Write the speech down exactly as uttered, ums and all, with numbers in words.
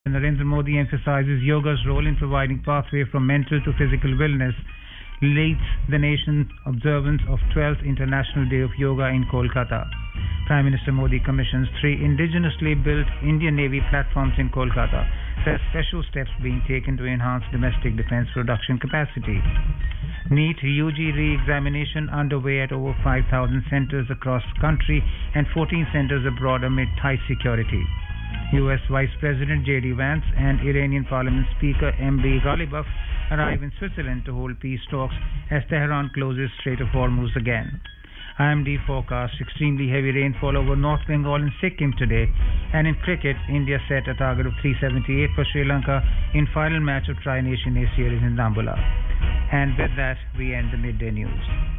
Narendra Modi emphasizes yoga's role in providing pathway from mental to physical wellness, leads the nation's observance of twelfth International Day of Yoga in Kolkata. Prime Minister Modi commissions three indigenously built Indian Navy platforms in Kolkata. There are special steps being taken to enhance domestic defense production capacity. NEET U G re-examination underway at over five thousand centers across the country and fourteen centers abroad amid tight security. U S Vice President J D Vance and Iranian Parliament Speaker M B Ghalibaf arrive in Switzerland to hold peace talks as Tehran closes Strait of Hormuz again. I M D forecasts extremely heavy rainfall over North Bengal and Sikkim today. And in cricket, India set a target of three seventy-eight for Sri Lanka in final match of Tri-Nation A Series in Dambulla. And with that, we end the midday news.